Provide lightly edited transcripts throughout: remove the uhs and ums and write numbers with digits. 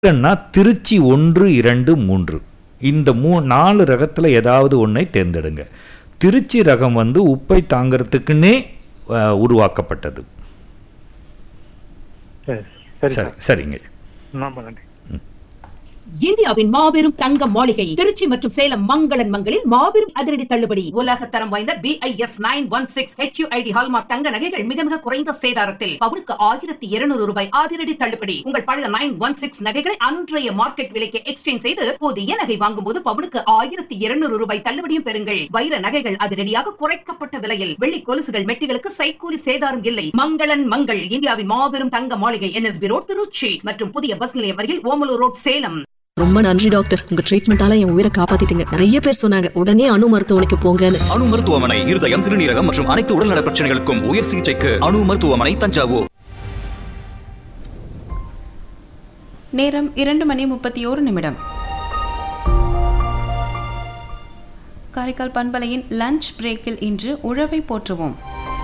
இல்லைன்னா திருச்சி 1, 2, 3 இந்த 4 ரகத்தில் ஏதாவது ஒன்றை தேர்ந்தெடுங்க. திருச்சி ரகம் வந்து உப்பை தாங்கிறதுக்குன்னே உருவாக்கப்பட்டது. சரிங்க. இந்தியாவின் மாபெரும் தங்க மாளிகை திருச்சி மற்றும் சேலம் மங்களன் மங்களில் மாபெரும் அதிரடி தள்ளுபடி. உலக தரம் வாய்ந்த BIS 916 HUID ஹால்மார்க் தங்க நகைகள் மிக மிக குறைந்த சேதாரத்தில் பவுனுக்கு 1200 ரூபாய் அதிரடி தள்ளுபடி. உங்கள் பழைய 916 நகைகளை அன்றைய மார்க்கெட் விலைக்கு எக்ஸ்சேஞ்ச் செய்து புதிய நகை வாங்கும் போது பவுனுக்கு 1200 ரூபாய் தள்ளுபடியும் பெறுங்கள். வைர நகைகள் அதிரடியாக குறைக்கப்பட்ட விலையில், வெள்ளி கொலுசுகள் மெட்டிகளுக்கு சைக்கூலி சேதாரம் இல்லை. மங்களன் மங்கள் இந்தியாவின் மாபெரும் தங்க மாளிகை NSB ரோட் திருச்சி மற்றும் புதிய பஸ் நிலையம் அருகில் ஓமலூர் ரோட் சேலம். ரொம்ப நன்றி டாக்டர், உங்க ட்ரீட்மெண்டால என் உயிரை காப்பாத்திட்டீங்க. நிறைய பேர் சொன்னாங்க உடனே அணு மருத்துவமனைக்கு போங்கன்னு. அணு மருத்துவமனை இருதயம், சிறுநீரகம் மற்றும் அனைத்து உடல்நல பிரச்சனைகளுக்கும் உயர் சிகிச்சைக்கு அணு மருத்துவமனை, தஞ்சாவூர். நேரம் 2:31. காரைக்கால் பண்பலையின் லஞ்ச் பிரேக்கில் இன்று உழவை போற்றுவோம்.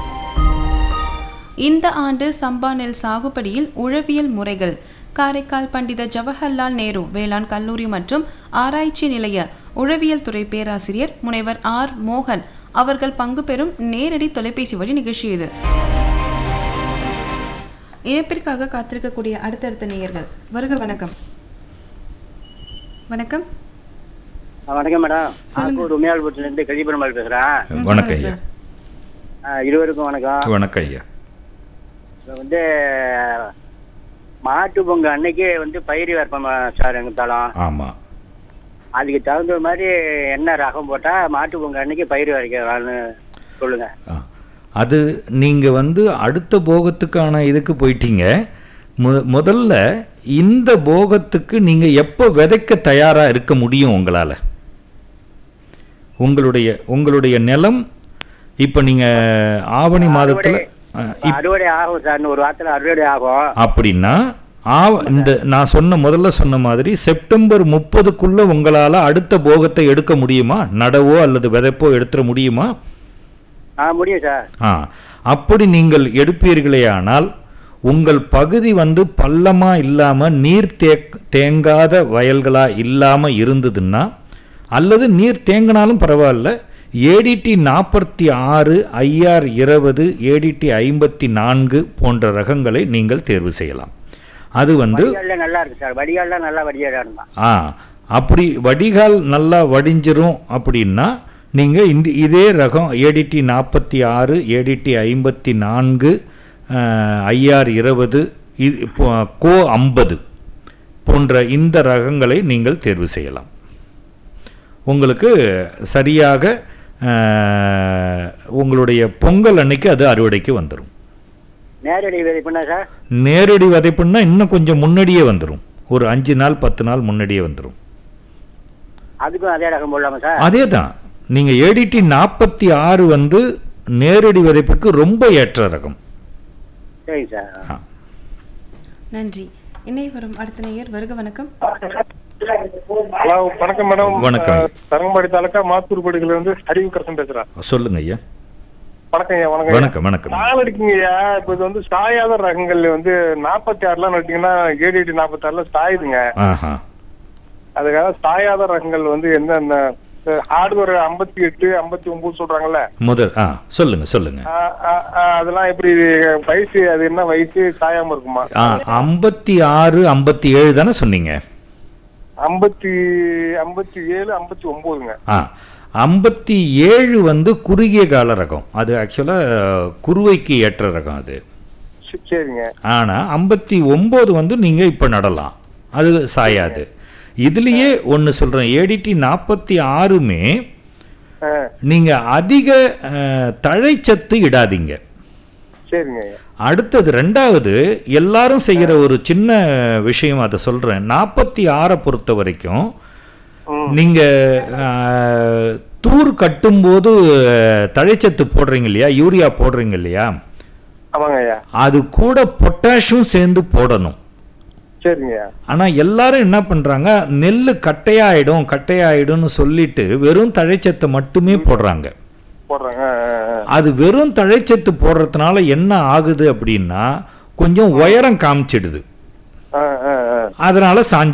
இந்த ஆண்டு சம்பா நெல் சாகுபடியில் உழவியல் முறைகள். காரைக்கால் பண்டித ஜவஹர்லால் நேரு வேளாண் கல்லூரி மற்றும் ஆராய்ச்சி நிலைய உழவியல் துறை பேராசிரியர் முனைவர் R. மோகன் அவர்கள் பங்கு பெறும் நேரடி தொலைபேசி வழி நிகழ்ச்சி இது. இணைப்பிற்காக காத்திருக்கக்கூடிய அடுத்தடுத்த நேயர்கள். வருக. வணக்கம். வணக்கம். வணக்கம் மேடம். உமையாள்புரத்துலேருந்து கலிபெருமாள் பேசுகிறேன். வணக்கம் ஐயா. இருவருக்கும் வணக்கம். வணக்கம் ஐயா. வந்து மாட்டு பொங்கல் அன்னைக்கு வந்து பயிர் வைப்போம் சார் எங்க தளம். ஆமா. அதுக்கு தகுந்த மாதிரி என்ன ரகம் போட்டா மாட்டு பொங்கல் அன்னைக்கு பயிர் வைக்கலாம்னு சொல்லுங்க. அது நீங்க வந்து அடுத்த போகத்துக்கான இதுக்கு போயிட்டீங்க. முதல்ல இந்த போகத்துக்கு நீங்க எப்போ விதைக்க தயாரா இருக்க முடியும் உங்களால? உங்களுடைய நிலம் இப்ப நீங்க ஆவணி மாதத்துல அறுவடை ஆகும் சார். ஒரு வாரத்தில் அறுவடை ஆகும். அப்படின்னா நான் முதல்ல சொன்ன மாதிரி செப்டம்பர் 30க்குள்ள உங்களால அடுத்த போகத்தை எடுக்க முடியுமா? நடவோ அல்லது விதைப்போ எடுத்துட முடியுமா? முடியும் சார். அப்படி நீங்கள் எடுப்பீர்களே ஆனால் உங்கள் பகுதி வந்து பள்ளமா இல்லாம நீர் தேங்காத வயல்களா இல்லாம இருந்ததுன்னா, அல்லது நீர் தேங்கினாலும் பரவாயில்ல, ADT 46, IR 20, ADT 54 போன்ற ரகங்களை நீங்கள் தேர்வு செய்யலாம். அது வந்து நல்லா இருக்கு சார். வடிகால்லாம் நல்லா வடிகால். அப்படி வடிகால் நல்லா வடிஞ்சிரும் அப்படின்னா நீங்க இதே ரகம் ADT 46, ADT 54, IR 20, கோ 50 போன்ற இந்த ரகங்களை நீங்கள் தேர்வு செய்யலாம். உங்களுக்கு சரியாக உங்களுடைய பொங்கல் அன்னைக்கு அது அறுவடைக்கு வந்துடும். நேரடி விதைப்புனா சார்? நேரடி விதைப்புன்னா இன்னும் கொஞ்சம் முன்னாடியே வந்துடும். ஒரு 5 நாள் 10 நாள் முன்னாடியே வந்துடும். அதுக்கும் அதே ரகம் போடலாமா சார்? அதே தான். நீங்க ADT 46 வந்து நேரடி விதைப்புக்கு ரொம்ப ஏற்ற ரகம். சரி சார். நன்றி. இணை வரும் அடுத்த நேயர். வருக. வணக்கம். ஹலோ, வணக்கம் மேடம். வணக்கம். தரங்கம்பாடி தாலுக்கா மாத்தூர்படியில இருந்து அறிவுக்கரசன் பேசுறேன். சொல்லுங்க ஐயா. வணக்கம் ஐயா. வணக்கம். வணக்கம். நாள் இருக்கீங்க ஐயா. இப்போ இது வந்து சாயாத ரகங்கள்ல வந்து 46 நட்டீங்கன்னா ADT 46 சாயுதுங்க. அதுக்காக சாயாத ரகங்கள் வந்து என்னென்ன? ஹார்ட்வேர் 58, 59 சொல்றாங்கல்ல. சொல்லுங்க. அதெல்லாம் எப்படி வயசு? அது என்ன வயசு? சாயாம இருக்குமா? 56, 57 தானே சொன்னீங்க? 57, 59ங்க. 57 வந்து குறுகிய கால ரகம். அது ஆக்சுவலா குறுவைக்கு ஏற்ற ரகம் அது. சரிங்க. ஆனா 59 வந்து நீங்க இப்ப நடலாம், அது சாயாது. இதுலயே ஒன்னு சொல்றேன், ADT 46மே நீங்க அதிக தழைச்சத்து இடாதீங்க. சரிங்க. அடுத்தது ரெண்டாவது, எல்லாரும் செய்யற ஒரு சின்ன விஷயம், அதை சொல்றேன். 46 பொறுத்த வரைக்கும் நீங்க தூர் கட்டும் போது தழைச்சத்து போடுறீங்க இல்லையா, யூரியா போடுறீங்க இல்லையா, அது கூட பொட்டாஷும் சேர்ந்து போடணும். சரிங்க. ஆனா எல்லாரும் என்ன பண்றாங்க, நெல்லு கட்டையாயிடும்னு சொல்லிட்டு வெறும் தழைச்சத்தை மட்டுமே போடுறாங்க. அது வெறும் தழைச்சத்து போடுறதுனால என்ன ஆகுது அப்படின்னா, கொஞ்சம் உயரம் காமிச்சிடுது. அதனால சாஞ்சி